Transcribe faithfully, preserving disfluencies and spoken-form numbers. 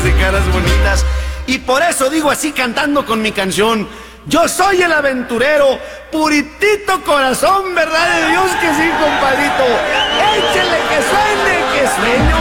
guapas y caras bonitas. Y por eso digo así cantando con mi canción: yo soy el aventurero, puritito corazón, verdad de Dios que sí, compadrito. Échele que suene, que sueño.